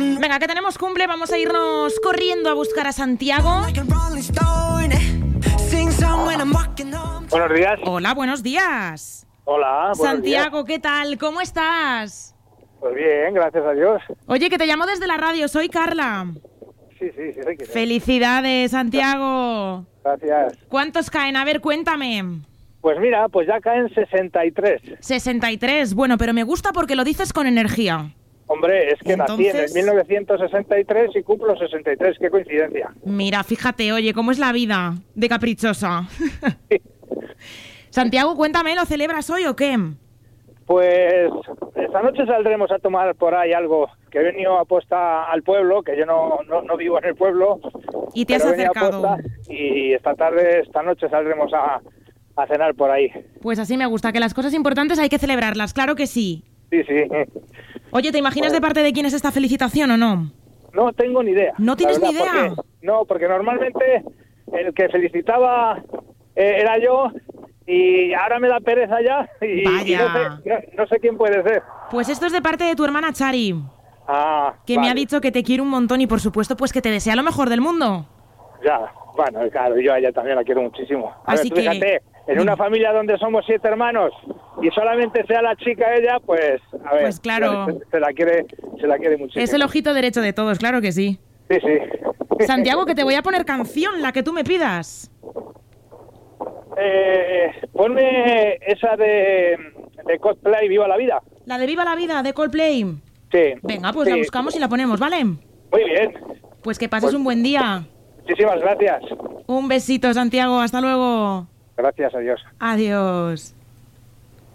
Venga, que tenemos cumple, vamos a irnos corriendo a buscar a Santiago. Buenos días. Hola, buenos días. Hola, buenos Santiago, días. ¿qué tal? ¿Cómo estás? Pues bien, gracias a Dios. Oye, que te llamo desde la radio, soy Carla. Sí, sé que sí. Felicidades, Santiago. Gracias. ¿Cuántos caen? A ver, cuéntame. Pues mira, pues ya caen 63. 63, bueno, pero me gusta porque lo dices con energía. Hombre, es que nací en el Entonces- 1963 y cumplo 63, qué coincidencia. Mira, fíjate, oye, cómo es la vida de caprichosa. Santiago, cuéntame, ¿lo celebras hoy o qué? Pues esta noche saldremos a tomar por ahí algo, que he venido aposta al pueblo, que yo no vivo en el pueblo. Y te has pero he venido acercado. aposta y esta noche saldremos a cenar por ahí. Pues así me gusta, que las cosas importantes hay que celebrarlas, claro que sí. Sí. Oye, ¿te imaginas de parte de quién es esta felicitación o no? No tengo ni idea. ¿No tienes la ni verdad, idea? Porque normalmente el que felicitaba era yo y ahora me da pereza ya y Vaya. no sé quién puede ser. Pues esto es de parte de tu hermana Chari, que me ha vale. dicho que te quiere un montón y por supuesto pues que te desea lo mejor del mundo. Ya, bueno, claro, yo a ella también la quiero muchísimo. Así Tú fíjate, en una familia donde somos 7 hermanos y solamente sea la chica ella, pues, a ver, Pues claro. se la quiere muchísimo. Es el ojito derecho de todos, claro que sí. Sí. Santiago, que te voy a poner canción, la que tú me pidas. Ponme esa de Coldplay, Viva la Vida. La de Viva la Vida, de Coldplay. Sí. Venga, pues Sí. la buscamos y la ponemos, ¿vale? Muy bien. Pues que pases Pues- un buen día. Muchísimas gracias. Un besito, Santiago, hasta luego. Gracias a Dios. Adiós.